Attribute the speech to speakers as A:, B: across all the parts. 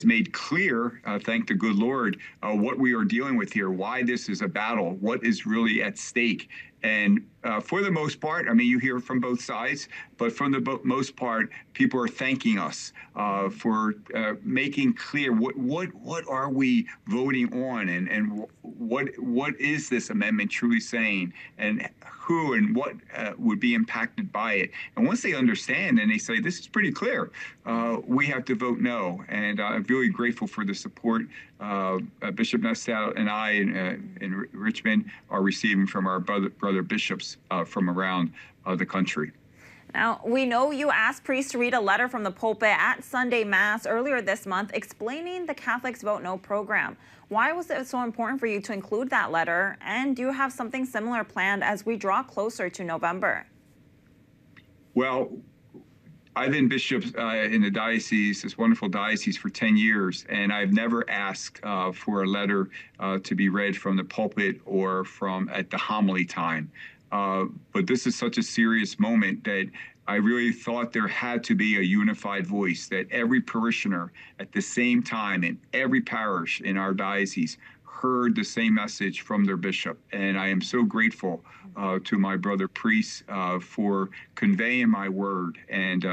A: made clear, thank the good Lord, what we are dealing with here, why this is a battle, what is really at stake. And for the most part, I mean, you hear from both sides, but from the most part, people are thanking us for making clear what are we voting on, and what is this amendment truly saying, and who and what would be impacted by it. And once they understand and they say, this is pretty clear, we have to vote no. And I'm really grateful for the support Bishop Nestel and I in Richmond are receiving from our brother bishops from around the country.
B: Now, we know you asked priests to read a letter from the pulpit at Sunday Mass earlier this month explaining the Catholics Vote No program. Why was it so important for you to include that letter? And do you have something similar planned as we draw closer to November?
A: Well, I've been bishop in the diocese, this wonderful diocese, for 10 years, and I've never asked for a letter to be read from the pulpit or from at the homily time. But this is such a serious moment that I really thought there had to be a unified voice, that every parishioner at the same time in every parish in our diocese heard the same message from their bishop. And I am so grateful to my brother priests for conveying my word. And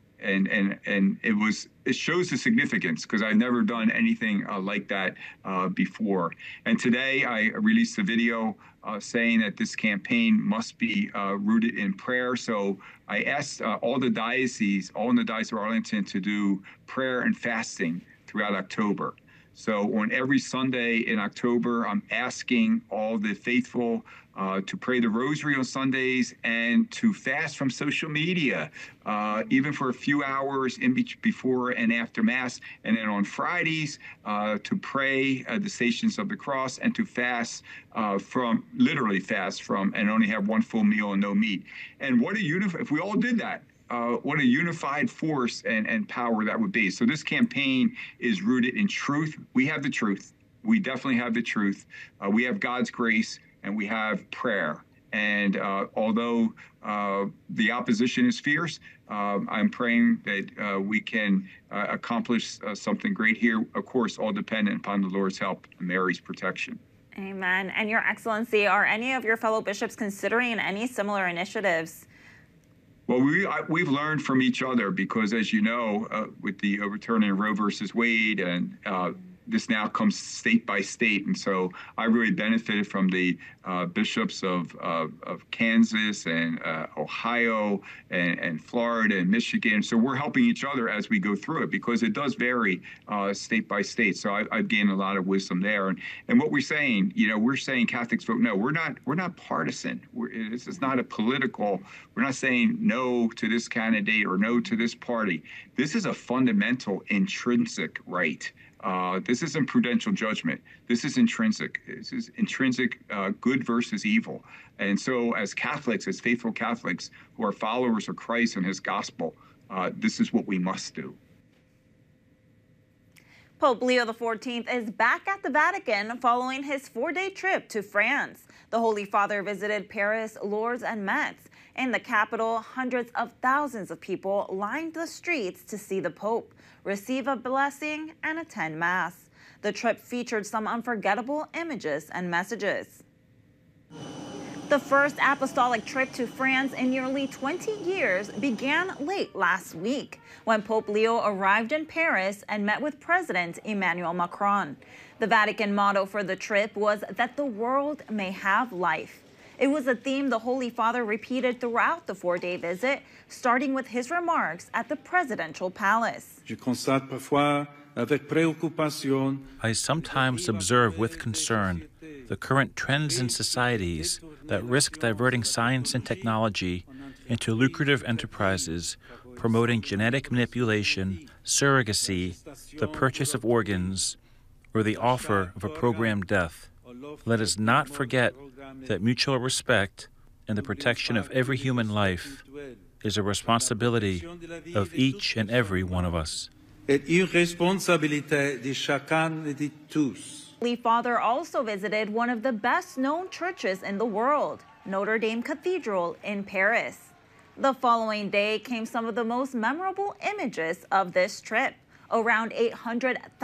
A: it shows the significance, because I've never done anything like that before. And today I released a video saying that this campaign must be rooted in prayer. So I asked all the dioceses, all in the Diocese of Arlington, to do prayer and fasting throughout October. So on every Sunday in October, I'm asking all the faithful to pray the rosary on Sundays and to fast from social media, even for a few hours before and after Mass. And then on Fridays, to pray the Stations of the Cross and to fast literally fast from, and only have one full meal and no meat. And what if we all did that, what a unified force and power that would be. So this campaign is rooted in truth. We have the truth. We definitely have the truth. We have God's grace, and we have prayer. And although the opposition is fierce, I'm praying that we can accomplish something great here, of course, all dependent upon the Lord's help and Mary's protection.
B: Amen. And Your Excellency, are any of your fellow bishops considering any similar initiatives?
A: Well, we've learned from each other, because, as you know, with the overturning of Roe versus Wade, and this now comes state by state. And so I really benefited from the bishops of Kansas and Ohio and Florida and Michigan. So we're helping each other as we go through it, because it does vary state by state. So I've gained a lot of wisdom there. And what we're saying, we're saying Catholics vote no. We're not partisan. This is not a political. We're not saying no to this candidate or no to this party. This is a fundamental, intrinsic right. This isn't prudential judgment. This is intrinsic. This is intrinsic good versus evil. And so as Catholics, as faithful Catholics who are followers of Christ and his gospel, this is what we must do.
B: Pope Leo XIV is back at the Vatican following his 4-day trip to France. The Holy Father visited Paris, Lourdes, and Metz. In the capital, hundreds of thousands of people lined the streets to see the Pope, receive a blessing, and attend Mass. The trip featured some unforgettable images and messages. The first apostolic trip to France in nearly 20 years began late last week when Pope Leo arrived in Paris and met with President Emmanuel Macron. The Vatican motto for the trip was that the world may have life. It was a theme the Holy Father repeated throughout the 4-day visit, starting with his remarks at the presidential palace.
C: I sometimes observe with concern the current trends in societies that risk diverting science and technology into lucrative enterprises, promoting genetic manipulation, surrogacy, the purchase of organs, or the offer of a programmed death. Let us not forget that mutual respect and the protection of every human life is a responsibility of each and every one of us.
B: Holy Father also visited one of the best-known churches in the world, Notre Dame Cathedral in Paris. The following day came some of the most memorable images of this trip. Around 800,000